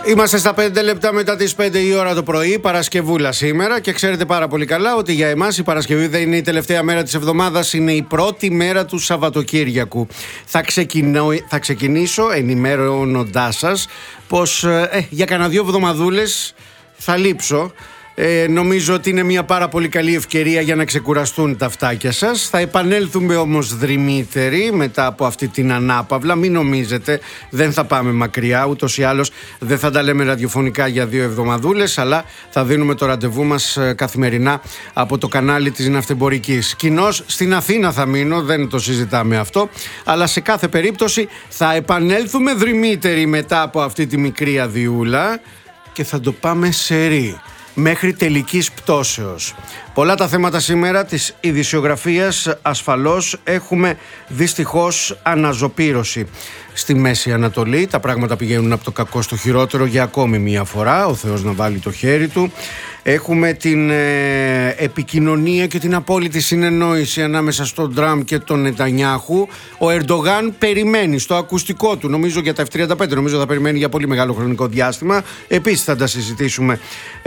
Είμαστε στα 5 λεπτά μετά τις 5 η ώρα το πρωί, Παρασκευούλα σήμερα, και ξέρετε πάρα πολύ καλά ότι για εμάς η Παρασκευή δεν είναι η τελευταία μέρα της εβδομάδας, είναι η πρώτη μέρα του Σαββατοκύριακου. Θα ξεκινήσω ενημερώνοντάς σας πως για κανένα 2 εβδομαδούλες θα λείψω. Νομίζω ότι είναι μια πάρα πολύ καλή ευκαιρία για να ξεκουραστούν τα αυτάκια σας. Θα επανέλθουμε όμως δρυμύτεροι μετά από αυτή την ανάπαυλα. Μην νομίζετε, δεν θα πάμε μακριά. Ούτως ή άλλως δεν θα τα λέμε ραδιοφωνικά για 2 εβδομαδούλες, αλλά θα δίνουμε το ραντεβού μας καθημερινά από το κανάλι της Ναυτεμπορικής. Κοινώς στην Αθήνα θα μείνω, δεν το συζητάμε αυτό, αλλά σε κάθε περίπτωση θα επανέλθουμε δρυμύτεροι μετά από αυτή τη μικρή αδειούλα και θα το πάμε σερί μέχρι τελικής πτώσεως. Πολλά τα θέματα σήμερα της ειδησιογραφίας, ασφαλώς έχουμε δυστυχώς αναζωπήρωση στη Μέση Ανατολή. Τα πράγματα πηγαίνουν από το κακό στο χειρότερο για ακόμη μια φορά, ο Θεός να βάλει το χέρι του. Έχουμε την επικοινωνία και την απόλυτη συνεννόηση ανάμεσα στον Τραμπ και τον Νετανιάχου. Ο Ερντογάν περιμένει στο ακουστικό του, νομίζω για τα F-35, νομίζω θα περιμένει για πολύ μεγάλο χρονικό διάστημα. Επίσης θα τα συζητήσουμε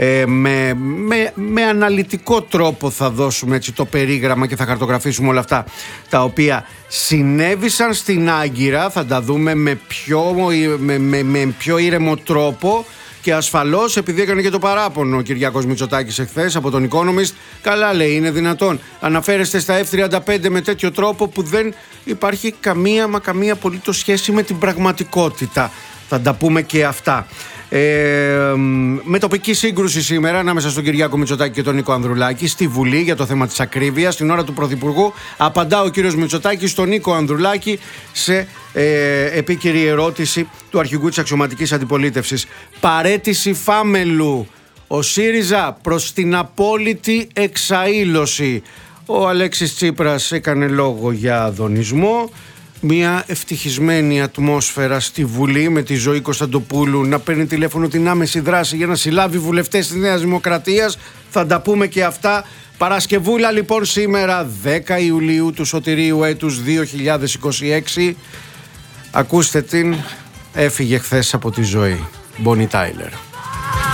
με αναλυτικό τρόπο, θα δώσουμε έτσι το περίγραμμα και θα χαρτογραφήσουμε όλα αυτά τα οποία συνέβησαν στην Άγκυρα. Θα τα δούμε με πιο ήρεμο τρόπο. Και ασφαλώς, επειδή έκανε και το παράπονο ο Κυριάκος Μητσοτάκης εχθές από τον Economist, καλά λέει, είναι δυνατόν αναφέρεστε στα F-35 με τέτοιο τρόπο που δεν υπάρχει καμία απολύτως σχέση με την πραγματικότητα. Θα τα πούμε και αυτά. Με τοπική σύγκρουση σήμερα ανάμεσα στον Κυριάκο Μητσοτάκη και τον Νίκο Ανδρουλάκη στη Βουλή για το θέμα της ακρίβειας. Στην ώρα του Πρωθυπουργού απαντά ο κύριος Μητσοτάκης στον Νίκο Ανδρουλάκη σε επίκαιρη ερώτηση του αρχηγού της αξιωματικής αντιπολίτευσης. Παραίτηση Φάμελου. Ο ΣΥΡΙΖΑ προς την απόλυτη εξαήλωση. Ο Αλέξης Τσίπρας έκανε λόγο για αδωνισμό. Μια ευτυχισμένη ατμόσφαιρα στη Βουλή με τη Ζωή Κωνσταντοπούλου να παίρνει τηλέφωνο την άμεση δράση για να συλλάβει βουλευτές της Νέας Δημοκρατίας. Θα τα πούμε και αυτά. Παρασκευούλα λοιπόν σήμερα, 10 Ιουλίου του σωτηρίου έτους 2026. Ακούστε την, έφυγε χθες από τη ζωή. Bonnie Tyler.